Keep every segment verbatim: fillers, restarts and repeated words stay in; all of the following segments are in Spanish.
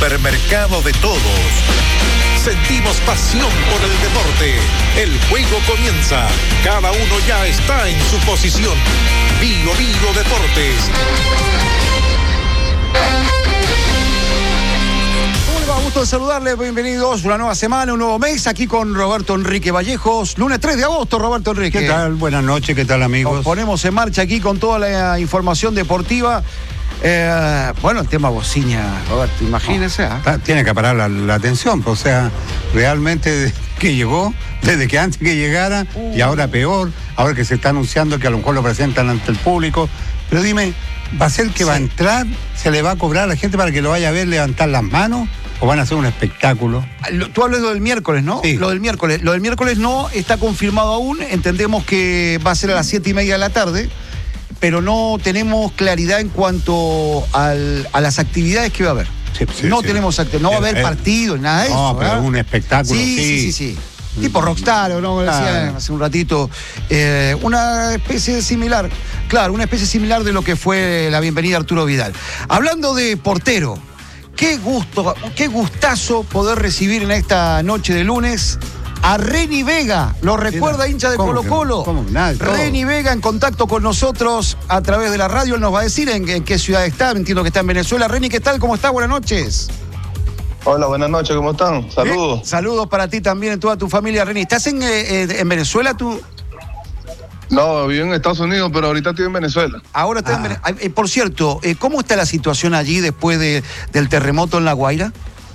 supermercado de todos. Sentimos pasión por el deporte. El juego comienza. Cada uno ya está en su posición. Vigo Vigo Deportes. Un gusto de saludarles, bienvenidos a una nueva semana, un nuevo mes, aquí con Roberto Enrique Vallejos, lunes tres de agosto, Roberto Enrique. ¿Qué tal? Buenas noches, ¿qué tal, amigos? Nos ponemos en marcha aquí con toda la información deportiva. Eh, bueno, el tema Bociña, Roberto, imagínese. No, ¿eh? Tiene que parar la, la atención, o sea, realmente desde que llegó, desde que antes que llegara, uh. y ahora peor, ahora que se está anunciando que a lo mejor lo presentan ante el público, pero dime, ¿va a ser que sí. va a entrar, se le va a cobrar a la gente para que lo vaya a ver levantar las manos? ¿O van a hacer un espectáculo? Tú hablas de lo del miércoles, ¿no? Sí. Lo del miércoles. Lo del miércoles no está confirmado aún. Entendemos que va a ser a las siete y media de la tarde, pero no tenemos claridad en cuanto al, a las actividades que va a haber. Sí, sí, no sí. tenemos actividades, no va a haber eh, partidos, nada de no, eso. No, pero ¿verdad? Un espectáculo, sí. Sí, sí, sí. sí. Tipo rockstar, ¿no? Me decían hace un ratito. Eh, una especie similar, claro, una especie similar de lo que fue la bienvenida a Arturo Vidal. Hablando de portero, qué gusto, qué gustazo poder recibir en esta noche de lunes a Reni Vega. ¿Lo recuerda, hincha de Colo Colo? ¿Cómo? Nada, Reni Vega en contacto con nosotros a través de la radio. Él nos va a decir en, en qué ciudad está. Entiendo que está en Venezuela. Reni, ¿qué tal? ¿Cómo está? Buenas noches. Hola, buenas noches, ¿cómo están? Saludos. Eh, saludos para ti también, en toda tu familia, Reni. ¿Estás en, eh, en Venezuela tú? No, vivo en Estados Unidos, pero ahorita estoy en Venezuela. Ahora estás ah. en Venezuela. Eh, por cierto, eh, ¿cómo está la situación allí después de, del terremoto en La Guaira?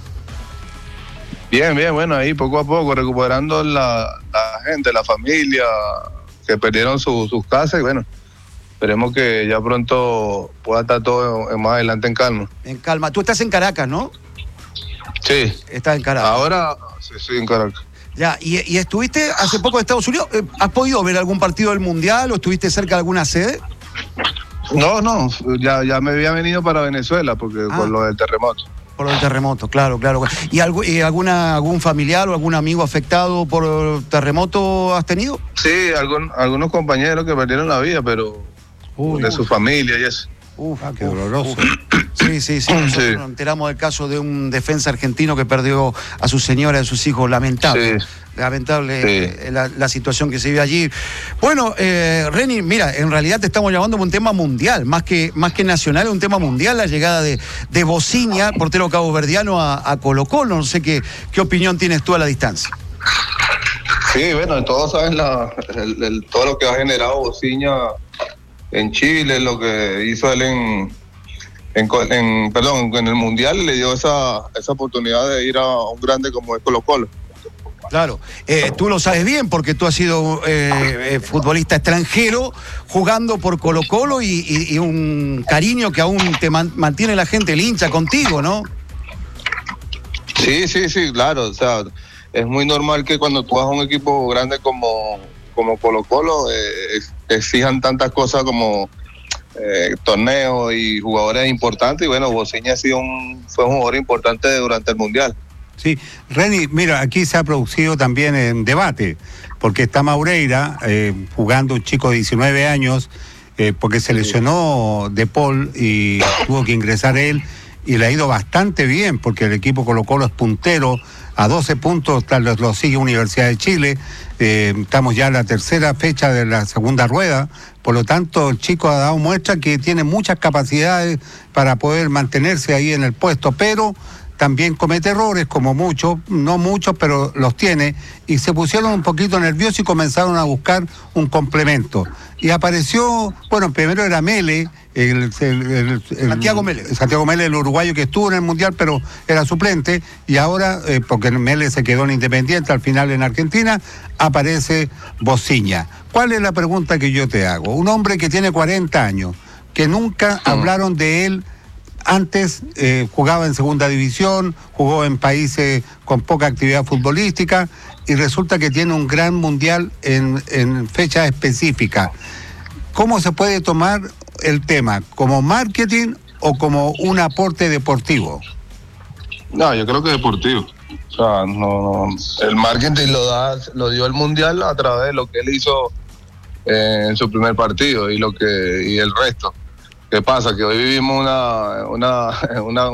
Bien, bien, bueno, ahí poco a poco recuperando la, la gente, la familia que perdieron su, sus casas y bueno, esperemos que ya pronto pueda estar todo en, más adelante en calma. En calma. Tú estás en Caracas, ¿no? Sí. Estás en Caracas. Ahora sí, sí, en Caracas. Ya, y, y estuviste hace poco en Estados Unidos. ¿Has podido ver algún partido del Mundial o estuviste cerca de alguna sede? No, no, ya, ya me había venido para Venezuela porque ah. por lo del terremoto. Por lo del terremoto, claro, claro. ¿Y, algo, y alguna, algún familiar o algún amigo afectado por el terremoto has tenido? Sí, algún, algunos compañeros que perdieron la vida, pero uy, de uy. su familia y eso. Uf, ah, qué doloroso. Uf. Sí, sí, sí. Nosotros sí. nos enteramos del caso de un defensa argentino que perdió a su señora y a sus hijos. Lamentable. Sí. Lamentable sí. la, la situación que se vive allí. Bueno, eh, Reni, mira, en realidad te estamos llamando por un tema mundial, más que, más que nacional, es un tema mundial, la llegada de, de Bociña, portero caboverdiano, a, a Colo Colo. No sé qué, qué opinión tienes tú a la distancia. Sí, bueno, todos saben la, el, el, todo lo que ha generado Bociña en Chile, lo que hizo él en, en, en perdón, en el Mundial, le dio esa, esa oportunidad de ir a un grande como es Colo Colo. Claro, eh, tú lo sabes bien porque tú has sido eh, eh, futbolista extranjero jugando por Colo Colo y, y, y un cariño que aún te man, mantiene la gente, el hincha contigo, ¿no? Sí, sí, sí, claro, o sea, es muy normal que cuando tú vas a un equipo grande como, como Colo Colo eh, exijan tantas cosas como eh, torneos y jugadores importantes y bueno, Bociña ha sido un, fue un jugador importante durante el Mundial. Sí, Reni, mira, aquí se ha producido también un debate, porque está Maureira eh, jugando un chico de diecinueve años, eh, porque se lesionó De Paul y tuvo que ingresar él, y le ha ido bastante bien, porque el equipo Colo Colo es puntero, a doce puntos lo, lo sigue Universidad de Chile, eh, estamos ya en la tercera fecha de la segunda rueda, por lo tanto el chico ha dado muestra que tiene muchas capacidades para poder mantenerse ahí en el puesto, pero también comete errores, como muchos, no muchos, pero los tiene, y se pusieron un poquito nerviosos y comenzaron a buscar un complemento. Y apareció, bueno, primero era Mele, el, el, el, el Santiago Mele. Santiago Mele, el uruguayo que estuvo en el Mundial, pero era suplente, y ahora, eh, porque Mele se quedó en Independiente, al final en Argentina, aparece Bociña. ¿Cuál es la pregunta que yo te hago? Un hombre que tiene cuarenta años, que nunca mm. hablaron de él. Antes eh, jugaba en segunda división, jugó en países con poca actividad futbolística y resulta que tiene un gran mundial en, en fecha específica. ¿Cómo se puede tomar el tema? ¿Como marketing o como un aporte deportivo? No, yo creo que deportivo. O sea, no, no, el marketing lo da, lo dio el mundial a través de lo que él hizo eh, en su primer partido y lo que y el resto. ¿Qué pasa? Que hoy vivimos una, una, una